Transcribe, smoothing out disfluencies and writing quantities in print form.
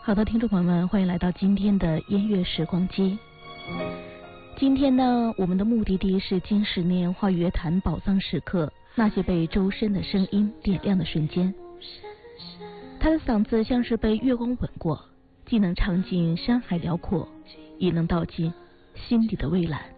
好的，听众朋友们，欢迎来到今天的音乐时光机。今天呢，我们的目的地是金石年华语乐坛宝藏时刻，那些被周深的声音点亮的瞬间。他的嗓子像是被月光吻过，既能唱尽山海辽阔，也能道尽心底的蔚蓝。